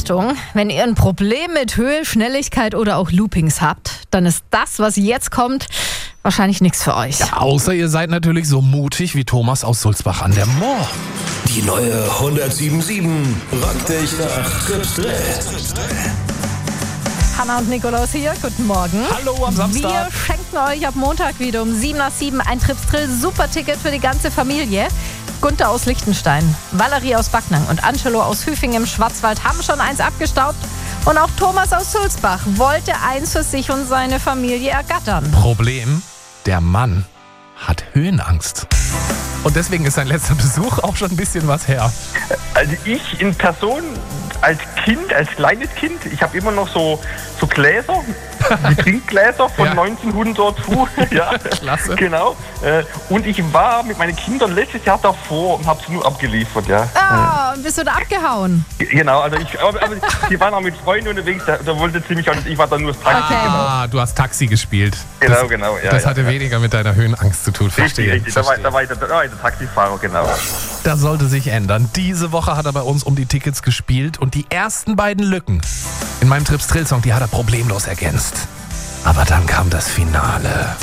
Achtung, wenn ihr ein Problem mit Höhe, Schnelligkeit oder auch Loopings habt, dann ist das, was jetzt kommt, wahrscheinlich nichts für euch. Ja, außer ihr seid natürlich so mutig wie Thomas aus Sulzbach an der Moor. Die neue 107.7 rockt dich nach Tripsdrill. Hanna und Nikolaus hier, guten Morgen. Hallo am Samstag. Wir schenken euch ab Montag wieder um 7 nach 7 ein Tripsdrill Superticket für die ganze Familie. Gunther aus Liechtenstein, Valerie aus Backnang und Angelo aus Hüfing im Schwarzwald haben schon eins abgestaubt. Und auch Thomas aus Sulzbach wollte eins für sich und seine Familie ergattern. Problem, der Mann hat Höhenangst. Und deswegen ist sein letzter Besuch auch schon ein bisschen was her. Also ich in Person, als kleines Kind, ich habe immer noch so Gläser, die Trinkgläser von Ja. 1900. Ja, Klasse. Genau. Und ich war mit meinen Kindern letztes Jahr davor und habe es nur abgeliefert, ja. Ah, bist du da abgehauen? Genau, also aber die waren auch mit Freunden unterwegs, da wollte sie mich auch nicht, ich war dann nur das Taxi. Okay. Ah, du hast Taxi gespielt. Genau, ja. Das ja, hatte ja. weniger mit deiner Höhenangst zu tun, verstehe. Richtig. Da war ich der Taxifahrer, genau. Das sollte sich ändern. Diese Woche hat er bei uns um die Tickets gespielt und die ersten beiden Lücken in meinem Tripsdrill-Song, die hat er problemlos ergänzt. Aber dann kam das Finale.